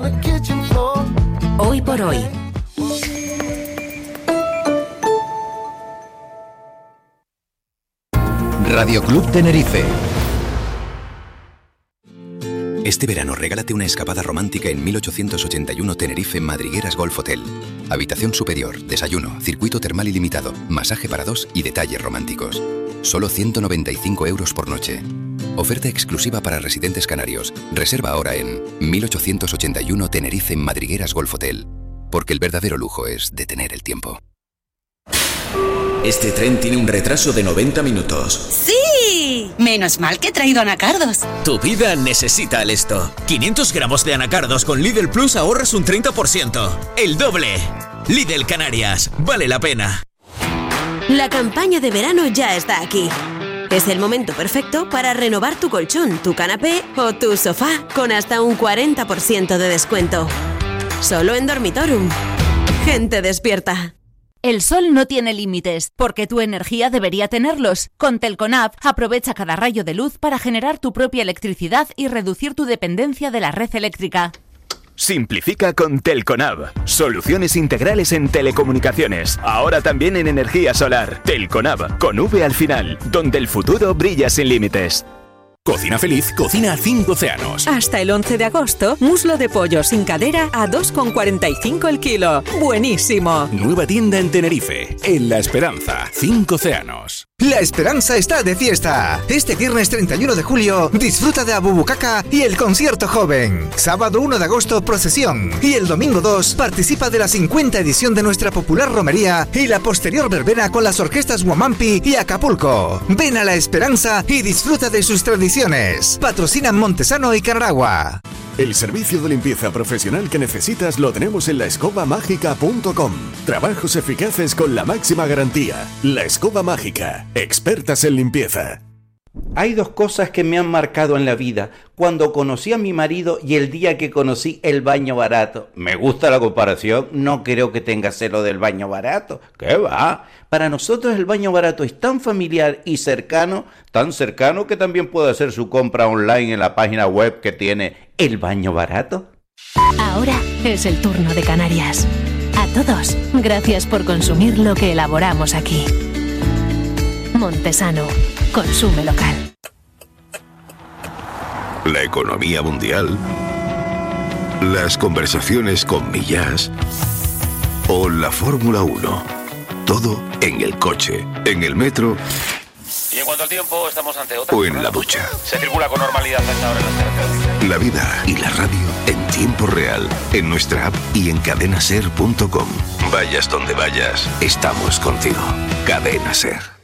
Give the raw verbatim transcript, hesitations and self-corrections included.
Hoy por hoy. Radio Club Tenerife. Este verano regálate una escapada romántica en mil ochocientos ochenta y uno Tenerife Madrigueras Golf Hotel. Habitación superior, desayuno, circuito termal ilimitado, masaje para dos y detalles románticos. Solo ciento noventa y cinco euros por noche. Oferta exclusiva para residentes canarios. Reserva ahora en mil ochocientos ochenta y uno Tenerife Madrigueras Golf Hotel. Porque el verdadero lujo es detener el tiempo. Este tren tiene un retraso de noventa minutos. ¡Sí! Menos mal que he traído anacardos. Tu vida necesita el esto. quinientos gramos de anacardos con Lidl Plus ahorras un treinta por ciento. ¡El doble! Lidl Canarias. Vale la pena. La campaña de verano ya está aquí. Es el momento perfecto para renovar tu colchón, tu canapé o tu sofá con hasta un cuarenta por ciento de descuento. Solo en Dormitorum. Gente despierta. El sol no tiene límites, porque tu energía debería tenerlos. Con Telconab, aprovecha cada rayo de luz para generar tu propia electricidad y reducir tu dependencia de la red eléctrica. Simplifica con Telconab. Soluciones integrales en telecomunicaciones. Ahora también en energía solar. Telconab, con V al final, donde el futuro brilla sin límites. Cocina Feliz cocina cinco océanos. Hasta el once de agosto, muslo de pollo sin cadera a dos con cuarenta y cinco el kilo. ¡Buenísimo! Nueva tienda en Tenerife, en La Esperanza, cinco océanos. La Esperanza está de fiesta. Este viernes treinta y uno de julio, disfruta de Abubucaca y el concierto joven. Sábado uno de agosto, procesión. Y el domingo dos, participa de la cincuenta edición de nuestra popular romería y la posterior verbena con las orquestas Huamampi y Acapulco. Ven a La Esperanza y disfruta de sus tradiciones. Patrocinan Montesano y Carragua. El servicio de limpieza profesional que necesitas lo tenemos en la escoba mágica punto com. Trabajos eficaces con la máxima garantía. La Escoba Mágica, expertas en limpieza. Hay dos cosas que me han marcado en la vida. Cuando conocí a mi marido y el día que conocí el baño barato. Me gusta la comparación, no creo que tenga celo del baño barato. ¿Qué va? Para nosotros el baño barato es tan familiar y cercano, tan cercano que también puede hacer su compra online en la página web que tiene El Baño Barato. Ahora es el turno de Canarias. A todos, gracias por consumir lo que elaboramos aquí. Montesano. Consume local. La economía mundial, las conversaciones con Millás o la Fórmula uno. Todo en el coche, en el metro. Y en cuanto al tiempo, estamos ante otra. O en la ducha. Se circula con normalidad a esta hora en las carreteras. La vida y la radio en tiempo real, en nuestra app y en cadena ser punto com. Vayas donde vayas, estamos contigo. Cadena Ser.